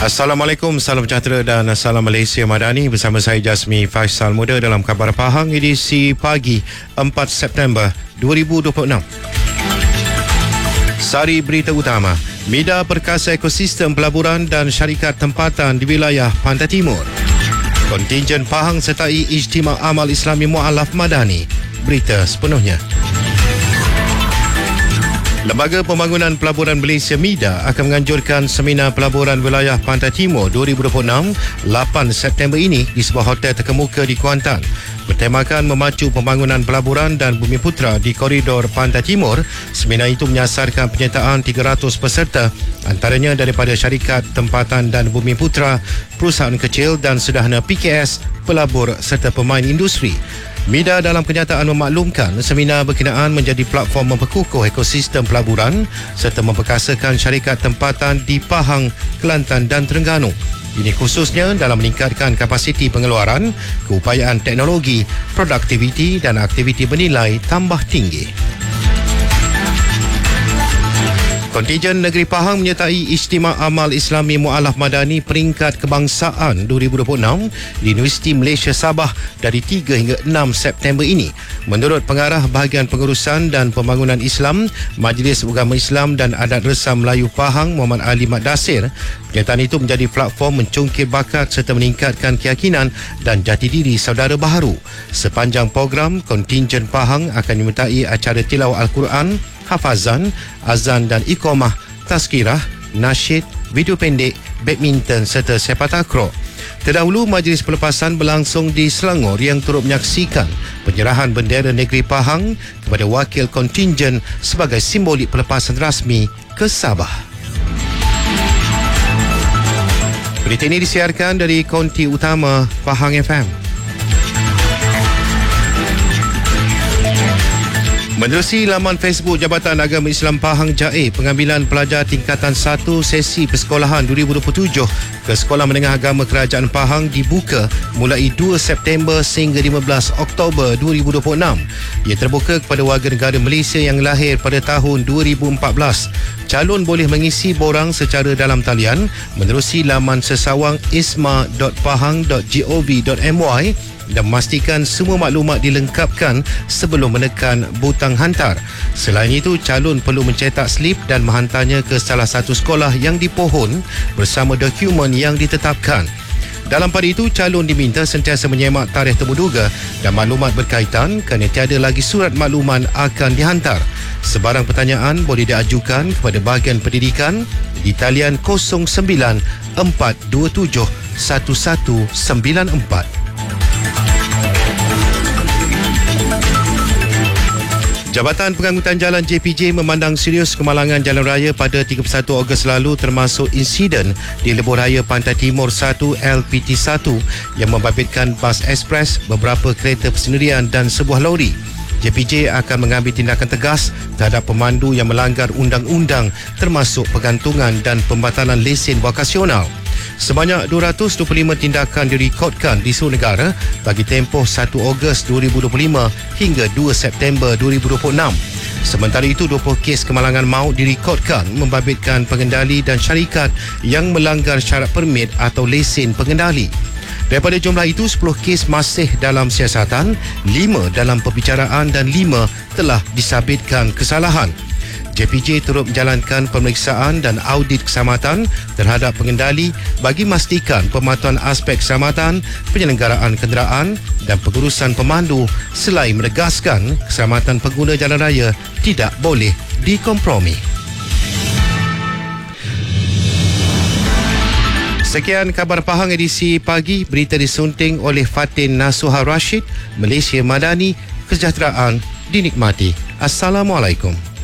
Assalamualaikum, salam sejahtera dan salam Malaysia Madani. Bersama saya Jasmi Faisal Muda dalam Khabar Pahang edisi pagi 4 September 2026. Sari berita utama, Mida perkasa ekosistem pelaburan dan syarikat tempatan di wilayah Pantai Timur. Kontingen Pahang sertai Ijtima Amal Islami Mu'alaf Madani. Berita sepenuhnya. Lembaga Pembangunan Pelaburan Malaysia MIDA akan menganjurkan Seminar Pelaburan Wilayah Pantai Timur 2026 8 September ini di sebuah hotel terkemuka di Kuantan. Bertemakan memacu pembangunan pelaburan dan bumi putera di koridor Pantai Timur, seminar itu menyasarkan penyertaan 300 peserta, antaranya daripada syarikat tempatan dan bumi putera, perusahaan kecil dan sederhana PKS, pelabur serta pemain industri. MIDA dalam kenyataan memaklumkan seminar berkenaan menjadi platform memperkukuh ekosistem pelaburan serta memperkasakan syarikat tempatan di Pahang, Kelantan dan Terengganu. Ini khususnya dalam meningkatkan kapasiti pengeluaran, keupayaan teknologi, produktiviti dan aktiviti bernilai tambah tinggi. Kontingen Negeri Pahang menyertai Ijtima Amal Islami Mu'alaf Madani peringkat kebangsaan 2026 di Universiti Malaysia Sabah dari 3 hingga 6 September ini. Menurut Pengarah Bahagian Pengurusan dan Pembangunan Islam, Majlis Agama Islam dan Adat Resam Melayu Pahang, Muhammad Ali Mat Dasir, penyertaan itu menjadi platform mencungkil bakat serta meningkatkan keyakinan dan jati diri saudara baharu. Sepanjang program, kontingen Pahang akan menyertai acara tilawah Al-Quran, hafazan, azan dan iqamah, tazkirah, nasyid, video pendek, badminton serta sepak takraw. Terdahulu, majlis pelepasan berlangsung di Selangor yang turut menyaksikan penyerahan bendera negeri Pahang kepada wakil kontingen sebagai simbolik pelepasan rasmi ke Sabah. Berita ini disiarkan dari konti utama Pahang FM. Menerusi laman Facebook Jabatan Agama Islam Pahang JAE, pengambilan pelajar tingkatan 1 sesi persekolahan 2027 ke Sekolah Menengah Agama Kerajaan Pahang dibuka mulai 2 September sehingga 15 Oktober 2026. Ia terbuka kepada warga negara Malaysia yang lahir pada tahun 2014. Calon boleh mengisi borang secara dalam talian menerusi laman sesawang isma.pahang.gov.my dan memastikan semua maklumat dilengkapkan sebelum menekan butang hantar. Selain itu, calon perlu mencetak slip dan menghantarnya ke salah satu sekolah yang dipohon bersama dokumen yang ditetapkan. Dalam pada itu, calon diminta sentiasa menyemak tarikh temuduga dan maklumat berkaitan kerana tiada lagi surat makluman akan dihantar. Sebarang pertanyaan boleh diajukan kepada bahagian pendidikan di talian 09 427 1194. Jabatan Pengangkutan Jalan JPJ memandang serius kemalangan jalan raya pada 31 Ogos lalu termasuk insiden di Lebuh Raya Pantai Timur 1 LPT1 yang membabitkan bas ekspres, beberapa kereta persendirian dan sebuah lori. JPJ akan mengambil tindakan tegas terhadap pemandu yang melanggar undang-undang termasuk pergantungan dan pembatalan lesen vokasional. Sebanyak 225 tindakan direkodkan di seluruh negara bagi tempoh 1 Ogos 2025 hingga 2 September 2026. Sementara itu, 20 kes kemalangan maut direkodkan membabitkan pengendali dan syarikat yang melanggar syarat permit atau lesen pengendali. Daripada jumlah itu, 10 kes masih dalam siasatan, 5 dalam perbicaraan dan 5 telah disabitkan kesalahan. JPJ turut menjalankan pemeriksaan dan audit keselamatan terhadap pengendali bagi memastikan pematuhan aspek keselamatan, penyelenggaraan kenderaan dan pengurusan pemandu selain menegaskan keselamatan pengguna jalan raya tidak boleh dikompromi. Sekian Khabar Pahang edisi pagi. Berita disunting oleh Fatin Nasuha Rashid. Malaysia Madani, kesejahteraan dinikmati. Assalamualaikum.